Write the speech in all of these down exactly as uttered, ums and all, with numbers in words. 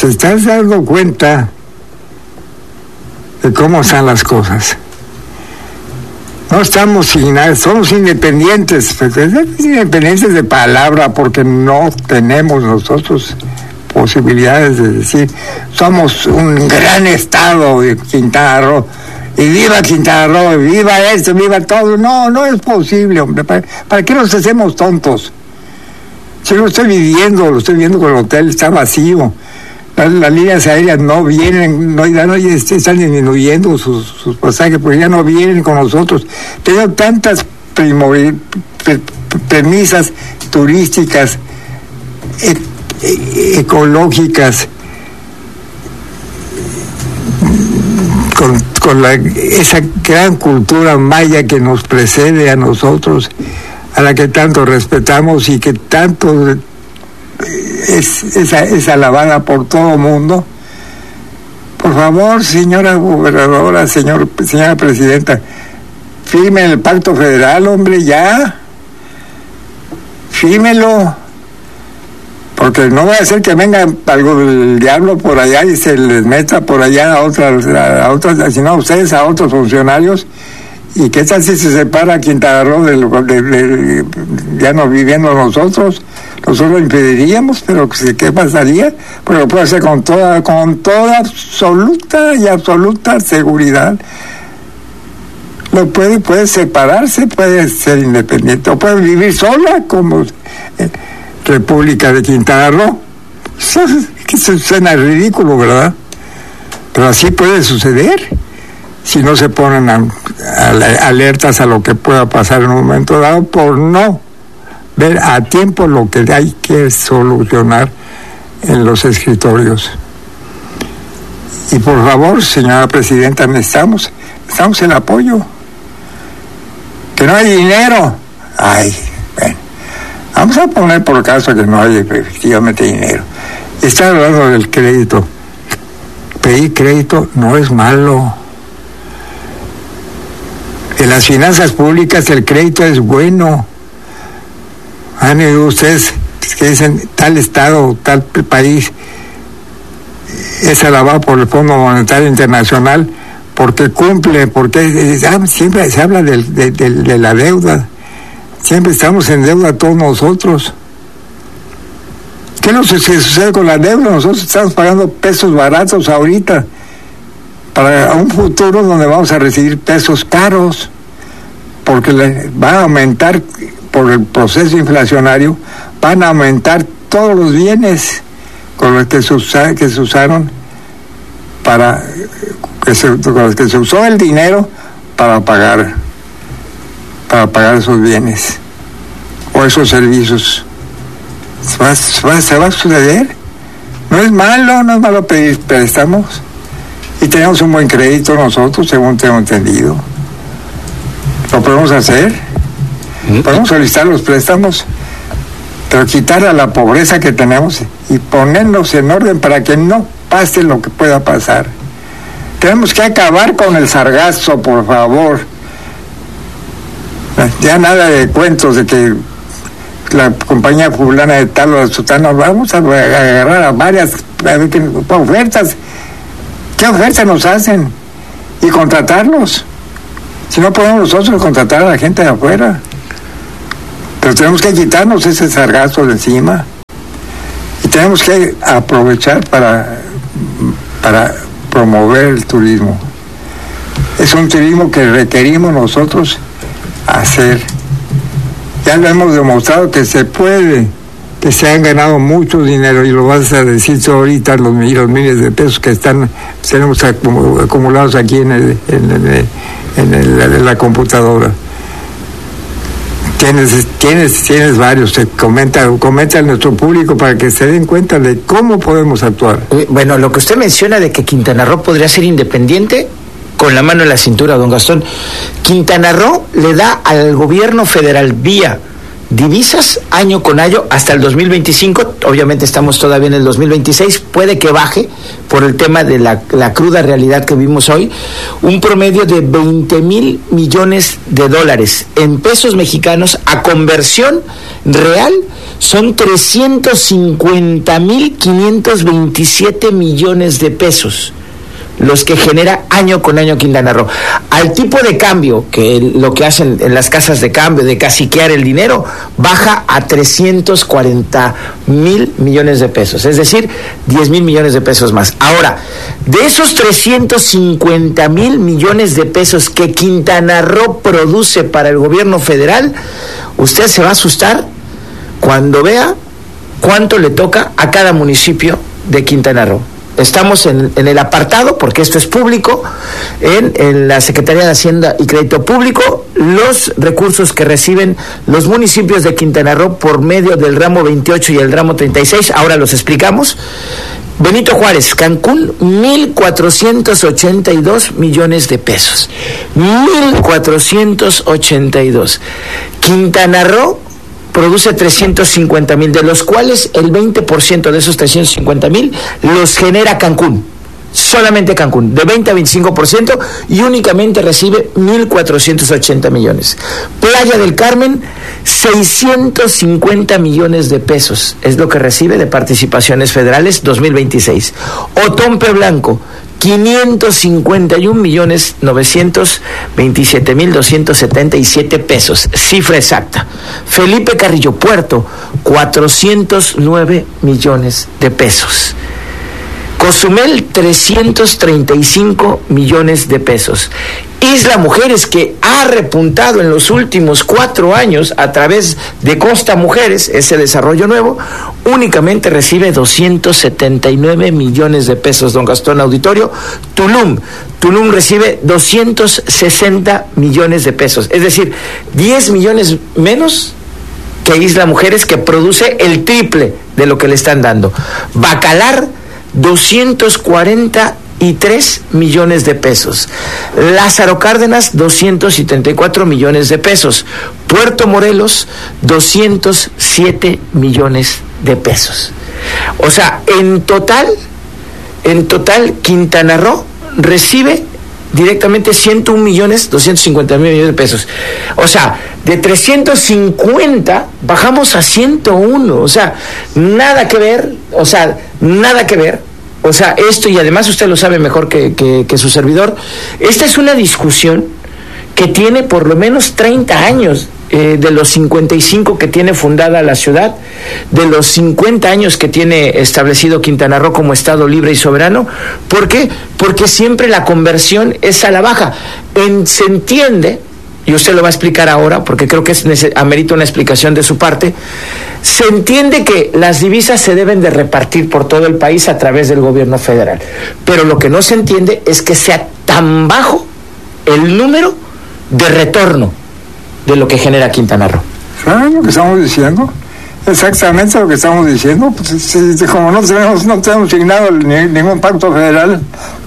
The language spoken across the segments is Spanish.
¿te estás dando cuenta de cómo están las cosas? No estamos sin nada, somos independientes, independientes de palabra, porque no tenemos nosotros posibilidades de decir, somos un gran estado de Quintana Roo, y viva Quintana Roo, viva esto, viva todo. No, no es posible, hombre. ¿Para, para qué nos hacemos tontos? Si lo estoy viviendo, lo estoy viendo con el hotel, está vacío. Las, las líneas aéreas no vienen, no, ya no están disminuyendo sus, sus pasajes, porque ya no vienen con nosotros. Tengo tantas primori, pre, premisas turísticas, e, e, ecológicas, con, con la, esa gran cultura maya que nos precede a nosotros, a la que tanto respetamos y que tanto es, es, es alabada por todo el mundo. Por favor, señora gobernadora, señor, señora presidenta, firme el pacto federal, hombre, ya. Fírmelo. Porque no va a ser que venga algo del diablo por allá y se les meta por allá a otras, a otras, sino a ustedes, a otros funcionarios. ¿Y qué tal si se separa Quintana Roo de, de, de, ya no viviendo nosotros? Nosotros lo impediríamos, pero ¿qué pasaría? Pues lo puede hacer con toda, con toda absoluta y absoluta seguridad. Lo puede, puede separarse, puede ser independiente, o puede vivir sola como eh, República de Quintana Roo. Eso, eso suena ridículo, ¿verdad? Pero así puede suceder si no se ponen a, a, alertas a lo que pueda pasar en un momento dado, por no ver a tiempo lo que hay que solucionar en los escritorios. Y por favor, señora presidenta, necesitamos, necesitamos el apoyo. Que no hay dinero. Ay, bueno, vamos a poner por caso que no hay efectivamente dinero. Está hablando del crédito. Pedir crédito no es malo. En las finanzas públicas el crédito es bueno. Han oído ustedes que dicen tal estado, tal país es alabado por el Fondo Monetario Internacional porque cumple, porque siempre se habla de, de, de, de la deuda. Siempre estamos en deuda todos nosotros. ¿Qué nos sucede con la deuda? Nosotros estamos pagando pesos baratos ahorita para un futuro donde vamos a recibir pesos caros, porque le va a aumentar, por el proceso inflacionario, van a aumentar todos los bienes con los que se, usa, que se usaron para que se, con los que se usó el dinero para pagar para pagar esos bienes o esos servicios. ¿Se va, se va, se va a suceder? No es malo, no es malo pedir préstamos. Y tenemos un buen crédito nosotros, según tengo entendido. ¿Lo podemos hacer? Podemos solicitar los préstamos, pero quitar a la pobreza que tenemos y ponernos en orden para que no pase lo que pueda pasar. Tenemos que acabar con el sargazo, por favor. Ya nada de cuentos de que la compañía fulana de tal o de sutana, vamos a agarrar a varias a ver qué, ofertas. ¿Qué ofertas nos hacen? Y contratarlos. Si no podemos nosotros contratar a la gente de afuera. Pero tenemos que quitarnos ese sargazo de encima. Y tenemos que aprovechar para, para promover el turismo. Es un turismo que requerimos nosotros hacer. Ya lo hemos demostrado que se puede, que se han ganado mucho dinero, y lo vas a decir tú ahorita, los, los miles de pesos que están tenemos acumulados aquí en, el, en, el, en, el, en la computadora. Tienes, tienes, tienes varios, te comenta, comenta a nuestro público para que se den cuenta de cómo podemos actuar. Bueno, lo que usted menciona de que Quintana Roo podría ser independiente, con la mano en la cintura, don Gastón. Quintana Roo le da al gobierno federal vía divisas año con año hasta el dos mil veinticinco, obviamente estamos todavía en el dos mil veintiséis, puede que baje por el tema de la, la cruda realidad que vimos hoy, un promedio de veinte mil millones de dólares en pesos mexicanos a conversión real, son trescientos cincuenta mil quinientos veintisiete millones de pesos los que genera año con año Quintana Roo. Al tipo de cambio, que lo que hacen en las casas de cambio, de caciquear el dinero, baja a trescientos cuarenta mil millones de pesos, es decir, diez mil millones de pesos más. Ahora, de esos trescientos cincuenta mil millones de pesos que Quintana Roo produce para el gobierno federal, usted se va a asustar cuando vea cuánto le toca a cada municipio de Quintana Roo. Estamos en, en el apartado, porque esto es público, en, en la Secretaría de Hacienda y Crédito Público, los recursos que reciben los municipios de Quintana Roo por medio del ramo veintiocho y el ramo treinta y seis, ahora los explicamos. Benito Juárez, Cancún, mil cuatrocientos ochenta y dos millones de pesos. mil cuatrocientos ochenta y dos. Quintana Roo produce trescientos cincuenta mil, de los cuales el veinte por ciento de esos trescientos cincuenta mil los genera Cancún, solamente Cancún, de veinte a veinticinco por ciento, y únicamente recibe mil cuatrocientos ochenta millones. Playa del Carmen, seiscientos cincuenta millones de pesos, es lo que recibe de participaciones federales dos mil veintiséis. Otompe Blanco, quinientos cincuenta y un millones novecientos veintisiete mil doscientos setenta y siete pesos, cifra exacta. Felipe Carrillo Puerto, cuatrocientos nueve millones de pesos. Cozumel, trescientos treinta y cinco millones de pesos. Isla Mujeres, que ha repuntado en los últimos cuatro años a través de Costa Mujeres, ese desarrollo nuevo, únicamente recibe doscientos setenta y nueve millones de pesos, don Gastón Auditorio. Tulum, Tulum recibe doscientos sesenta millones de pesos, es decir, diez millones menos que Isla Mujeres, que produce el triple de lo que le están dando. Bacalar, doscientos cuarenta y tres millones de pesos. Lázaro Cárdenas, doscientos setenta y cuatro millones de pesos. Puerto Morelos, doscientos siete millones de pesos. O sea, en total, en total, Quintana Roo recibe directamente ciento un millones doscientos cincuenta mil millones de pesos. O sea, de trescientos cincuenta bajamos a ciento uno. O sea, nada que ver, o sea, nada que ver. O sea, esto, y además usted lo sabe mejor que, que, que su servidor, esta es una discusión que tiene por lo menos treinta años, eh, de los cincuenta y cinco que tiene fundada la ciudad, de los cincuenta años que tiene establecido Quintana Roo como estado libre y soberano. ¿Por qué? Porque siempre la conversión es a la baja. En, se entiende, y usted lo va a explicar ahora, porque creo que es neces- amerita una explicación de su parte, se entiende que las divisas se deben de repartir por todo el país a través del gobierno federal, pero lo que no se entiende es que sea tan bajo el número de retorno de lo que genera Quintana Roo. ¿Saben lo que estamos diciendo? Exactamente lo que estamos diciendo. Pues, si, si, como no tenemos, no tenemos signado ni, ningún pacto federal,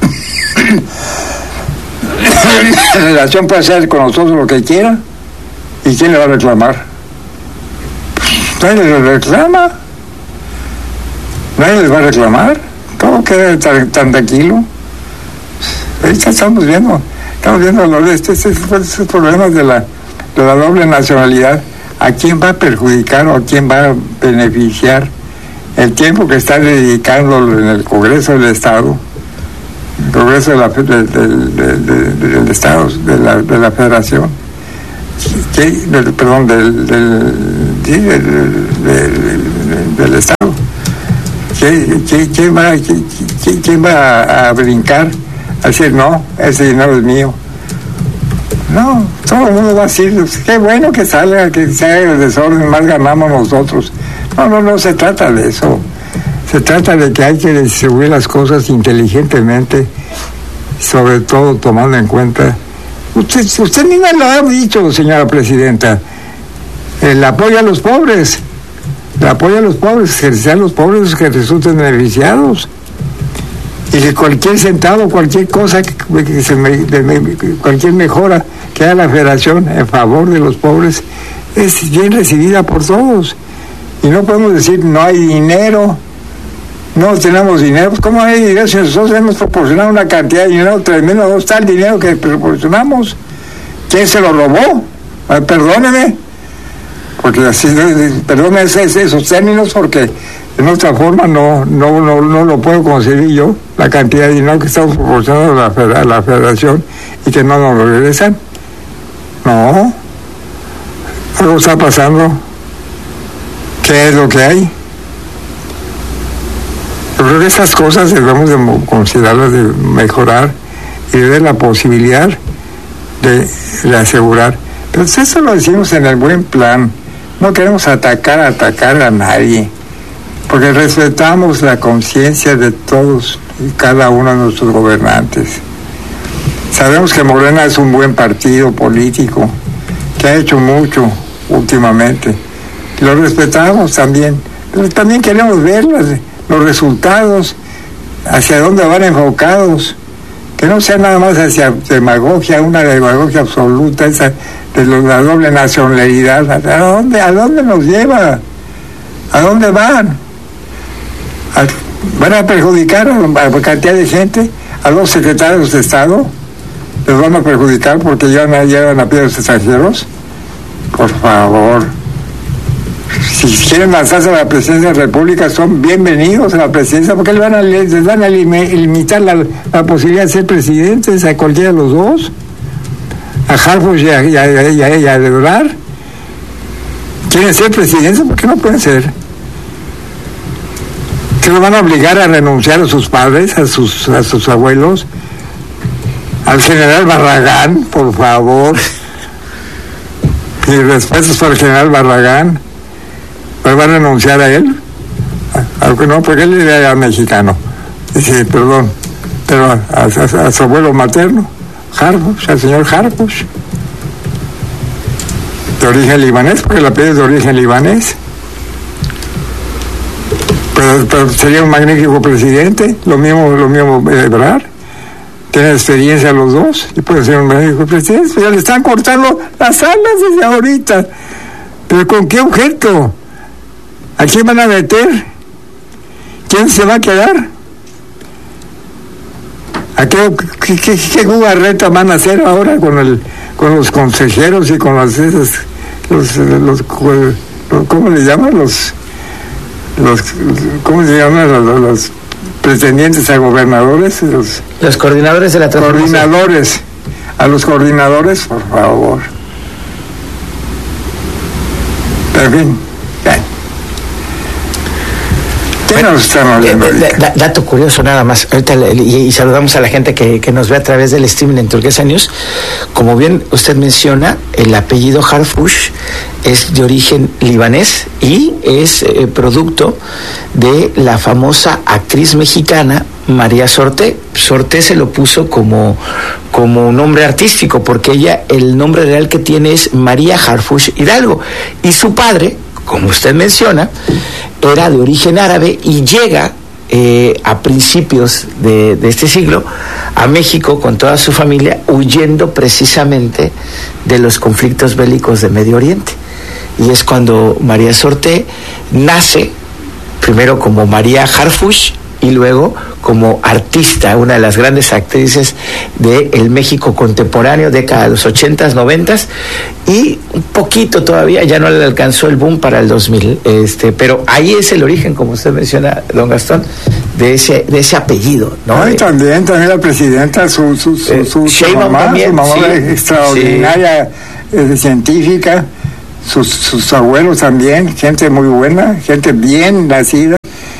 la relación puede hacer con nosotros lo que quiera. ¿Y quién le va a reclamar? Nadie le reclama. Nadie les va a reclamar. Todo queda tan, tan tranquilo. Ahorita estamos viendo, estamos viendo los, estos, estos, estos problemas de la, de la doble nacionalidad. ¿A quién va a perjudicar o a quién va a beneficiar el tiempo que está dedicando en el Congreso del Estado? El Congreso de la, de, de, de, de, del Estado, de la, de la Federación, ¿qué? Del, perdón, del, del, sí, del, del, del Estado. ¿Qué, qué, ¿Quién va, qué, quién va a, a brincar, a decir, no, ese dinero es mío? No, todo el mundo va a decir, qué bueno que salga, que se haga el desorden, más ganamos nosotros. No, no, no se trata de eso. Se trata de que hay que distribuir las cosas inteligentemente, sobre todo tomando en cuenta. Usted, usted misma lo ha dicho, señora presidenta, el apoyo a los pobres, el apoyo a los pobres, que sean los pobres los que resulten beneficiados. Y que cualquier centavo, cualquier cosa, que, que se me, de, cualquier mejora que haga la Federación en favor de los pobres, es bien recibida por todos. Y no podemos decir, no hay dinero. No tenemos dinero. ¿Cómo hay dinero si nosotros hemos proporcionado una cantidad de dinero tremenda? ¿Dónde está el dinero que proporcionamos? ¿Quién se lo robó? Ay, perdóneme. porque así, perdón esos términos, porque en otra forma no no no no lo puedo concebir yo, la cantidad de dinero que estamos proporcionando a la, a la federación y que no nos lo regresan. No, algo está pasando. ¿Qué es lo que hay? Yo creo que esas cosas debemos de considerarlas, de mejorar y de ver la posibilidad de, de asegurar. Pero eso lo decimos en el buen plan. No queremos atacar, atacar a nadie, porque respetamos la conciencia de todos y cada uno de nuestros gobernantes. Sabemos que Morena es un buen partido político, que ha hecho mucho últimamente. Lo respetamos también, pero también queremos ver los, los resultados, hacia dónde van enfocados, que no sea nada más hacia demagogia, una demagogia absoluta, esa de la doble nacionalidad. ¿A dónde, a dónde nos lleva? ¿A dónde van? ¿A, ¿Van a perjudicar a la cantidad de gente? ¿A los secretarios de Estado? ¿Les van a perjudicar porque ya no llevan a pie a los extranjeros? Por favor. Si quieren lanzarse a la presidencia de la República, son bienvenidos a la presidencia, porque les van a, les van a limitar la, la posibilidad de ser presidentes a cualquiera de los dos, a Harfuch y a, y a, y a, y a Ebrard. ¿Quieren ser presidentes? ¿Por qué no pueden ser? ¿Que los van a obligar a renunciar a sus padres, a sus, a sus abuelos? Al general Barragán, por favor. Y respetos para el general Barragán. ¿Va a renunciar a él? Aunque no, porque él era mexicano. Dice, perdón, pero a, a, a su abuelo materno, Harfuch, al señor Harfuch, de origen libanés, porque la piel es de origen libanés. Pero, pero sería un magnífico presidente, lo mismo, lo mismo Ebrard. Tienen experiencia los dos y puede ser un magnífico presidente. Ya le están cortando las alas desde ahorita. ¿Pero con qué objeto? ¿A quién van a meter? ¿Quién se va a quedar? ¿A qué, qué, qué, qué jugarreta van a hacer ahora con el con los consejeros y con las esas los, los, los ¿cómo le llaman? Los los ¿cómo se llaman los, los pretendientes a gobernadores? Los, los coordinadores de la transformación. Coordinadores. A los coordinadores, por favor. En fin. Bueno, eh, da, dato curioso nada más, ahorita le, y, y saludamos a la gente que, que nos ve a través del streaming en Turquesa News. Como bien usted menciona, el apellido Harfuch es de origen libanés y es eh, producto de la famosa actriz mexicana María Sorté. Sorté se lo puso como, como nombre artístico, porque ella, el nombre real que tiene es María Harfuch Hidalgo, y su padre, como usted menciona, era de origen árabe y llega eh, a principios de, de este siglo a México con toda su familia, huyendo precisamente de los conflictos bélicos de Medio Oriente. Y es cuando María Sorté nace, primero como María Harfuch y luego como artista, una de las grandes actrices del México contemporáneo, década de los ochentas, noventas, y un poquito todavía, ya no le alcanzó el boom para el dos mil, este, pero ahí es el origen, como usted menciona, don Gastón, de ese de ese apellido, ¿no? Ay, también, también la presidenta, su, su, su, eh, su, su mamá, también, su mamá sí, extraordinaria, sí. eh, científica, sus, sus abuelos también, gente muy buena, gente bien nacida,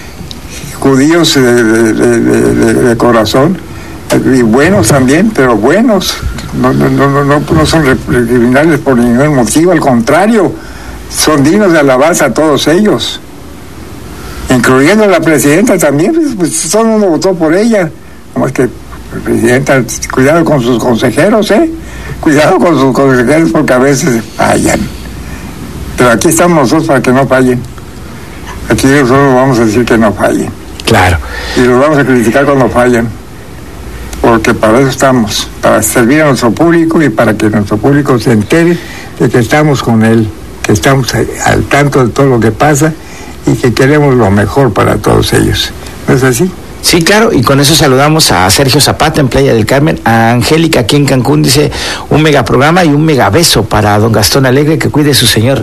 judíos de, de, de, de, de corazón, y buenos también, pero buenos, no, no, no, no, no son criminales por ningún motivo, al contrario, son dignos de alabanza a todos ellos, incluyendo a la presidenta también, pues, pues todo el mundo votó por ella, nomás que la presidenta, cuidado con sus consejeros, eh, cuidado con sus consejeros porque a veces fallan, pero aquí estamos nosotros para que no fallen, aquí nosotros vamos a decir que no fallen. Claro. Y los vamos a criticar cuando fallan, porque para eso estamos, para servir a nuestro público y para que nuestro público se entere de que estamos con él, que estamos al tanto de todo lo que pasa y que queremos lo mejor para todos ellos. ¿No es así? Sí, claro, y con eso saludamos a Sergio Zapata en Playa del Carmen, a Angélica aquí en Cancún, dice un mega programa y un mega beso para don Gastón Alegre, que cuide su señor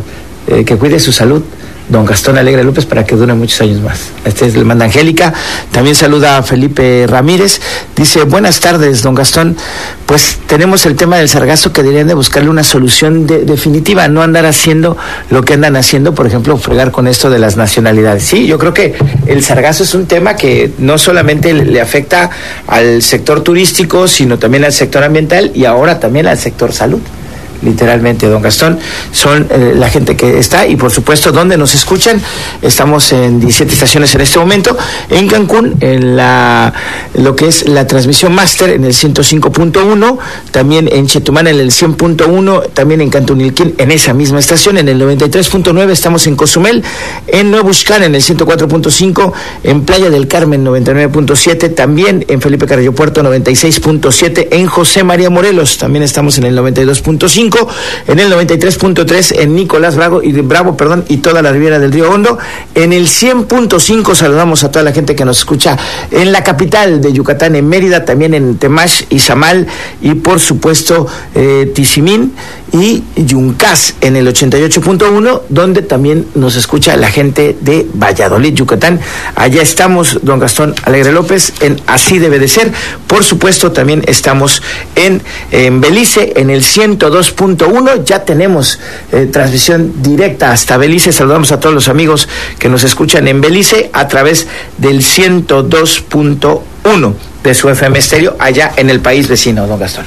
eh, que cuide su salud, don Gastón Alegre López, para que dure muchos años más. Este es, le manda Angélica. También saluda a Felipe Ramírez. Dice, buenas tardes, don Gastón. Pues tenemos el tema del sargazo, que deberían de buscarle una solución de, definitiva, no andar haciendo lo que andan haciendo, por ejemplo, fregar con esto de las nacionalidades. Sí, yo creo que el sargazo es un tema que no solamente le, le afecta al sector turístico, sino también al sector ambiental y ahora también al sector salud. Literalmente, don Gastón, son eh, la gente que está, y por supuesto, donde nos escuchan. Estamos en diecisiete estaciones en este momento, en Cancún, en la lo que es la transmisión máster en el ciento cinco punto uno, también en Chetumal en el cien punto uno, también en Cantunilquín en esa misma estación, en el noventa y tres punto nueve, estamos en Cozumel, en Nuevo Uxcal en el ciento cuatro punto cinco, en Playa del Carmen noventa y nueve punto siete, también en Felipe Carrillo Puerto noventa y seis punto siete, en José María Morelos también estamos en el noventa y dos punto cinco, en el noventa y tres punto tres en Nicolás Bravo y Bravo, perdón, y toda la Riviera del Río Hondo. En el cien punto cinco saludamos a toda la gente que nos escucha en la capital de Yucatán, en Mérida, también en Temax, Izamal y por supuesto eh, Tizimín y Yuncás en el ochenta y ocho punto uno, donde también nos escucha la gente de Valladolid, Yucatán. Allá estamos, don Gastón Alegre López, en Así Debe de Ser. Por supuesto, también estamos en, en Belice, en el ciento dos punto uno. Ya tenemos eh, transmisión directa hasta Belice. Saludamos a todos los amigos que nos escuchan en Belice a través del ciento dos punto uno de su F M estéreo, allá en el país vecino, don Gastón.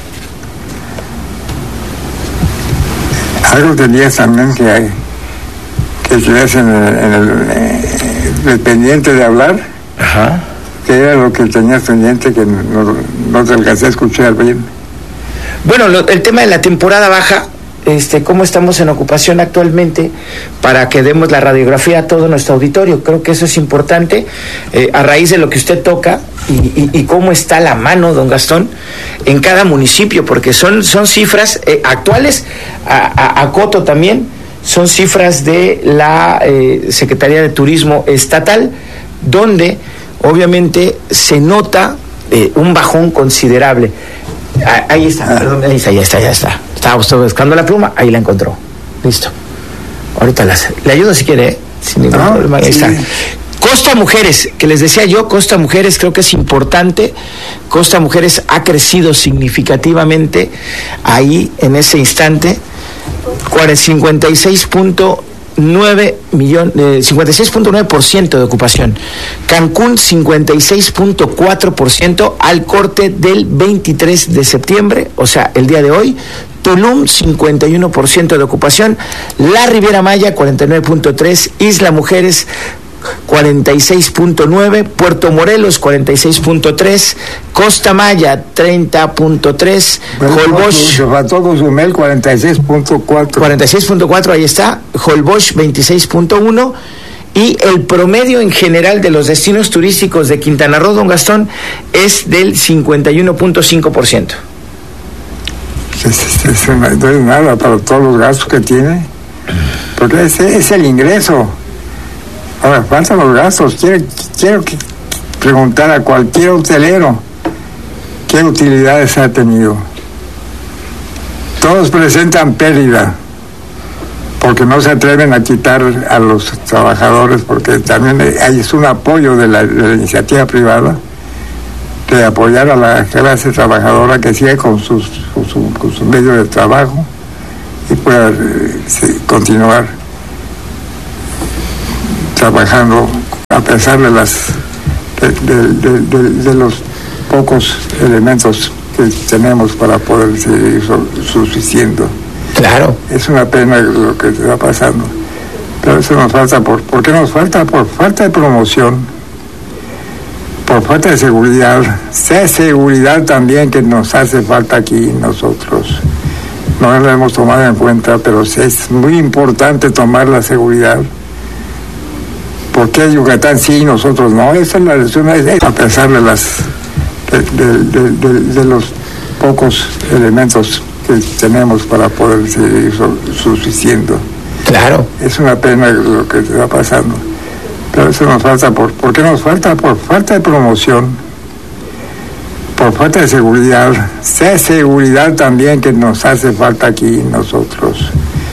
Algo tenías también que, que estuvieras en el, en el, en el pendiente de hablar. Ajá. ¿Qué era lo que tenías pendiente que no, no te alcancé a escuchar bien? Bueno, lo, el tema de la temporada baja, este, cómo estamos en ocupación actualmente, para que demos la radiografía a todo nuestro auditorio. Creo que eso es importante, eh, a raíz de lo que usted toca y, y, y cómo está la mano, don Gastón, en cada municipio, porque son, son cifras eh, actuales, a, a, a Coto también, son cifras de la eh, Secretaría de Turismo Estatal, donde obviamente se nota eh, un bajón considerable. Ahí está, ah. perdón, ahí está, ya está, ya está. Estaba usted buscando la pluma, ahí la encontró. Listo. Ahorita las, le ayudo si quiere, ¿eh? Sin ningún ah, problema. Ahí sí. Está. Costa Mujeres, que les decía yo, Costa Mujeres creo que es importante. Costa Mujeres ha crecido significativamente ahí en ese instante. cincuenta y seis punto nueve millón, eh, cincuenta y seis punto nueve por ciento de ocupación. Cancún cincuenta y seis punto cuatro por ciento al corte del veintitrés de septiembre, o sea, el día de hoy. Tulum cincuenta y uno por ciento de ocupación. La Riviera Maya cuarenta y nueve punto tres, Isla Mujeres cuarenta y seis punto nueve, Puerto Morelos cuarenta y seis punto tres, Costa Maya treinta punto tres, Holbox Cozumel cuarenta y seis punto cuatro, cuarenta y seis punto cuatro, ahí está, Holbox veintiséis punto uno, y el promedio en general de los destinos turísticos de Quintana Roo, don Gastón, es del cincuenta y uno punto cinco por ciento. Es, es, no es nada para todos los gastos que tiene, porque es, es el ingreso. Ahora, faltan los gastos. Quiero, quiero preguntar a cualquier hotelero qué utilidades ha tenido. Todos presentan pérdida porque no se atreven a quitar a los trabajadores, porque también hay, es un apoyo de la, de la iniciativa privada de apoyar a la clase trabajadora que sigue con sus, con su, con su medio de trabajo y pueda eh, continuar trabajando a pesar de las de, de, de, de los pocos elementos que tenemos para poder seguir subsistiendo. Claro. Es una pena lo que está pasando, pero eso nos falta. ¿Por, ¿por qué nos falta? Por falta de promoción, por falta de seguridad. Sea seguridad también que nos hace falta aquí nosotros. No la hemos tomado en cuenta, pero es muy importante tomar la seguridad. ¿Por qué Yucatán sí y nosotros no? Esa es la lección, a pesar de las de, de, de, de, de los pocos elementos que tenemos para poder seguir subsistiendo. Claro. Es una pena lo que está pasando, pero eso nos falta. ¿Por, ¿por qué nos falta? Por falta de promoción, por falta de seguridad. Sea seguridad también que nos hace falta aquí nosotros.